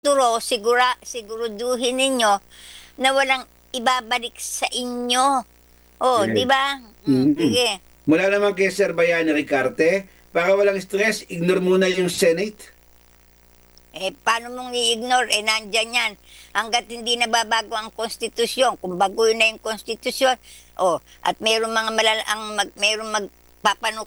futuro, siguraduhin ninyo na walang ibabalik sa inyo. Oh, di Right. ba? Mm. Sige. Mula naman kay Sir Bayani Ricarte, para walang stress, ignore muna yung Senate. Paano mong i-ignore? Nandyan yan. Hanggat hindi nababago ang konstitusyon, kung baguhin na yung konstitusyon, at mayroong mga mayroong magpapanukala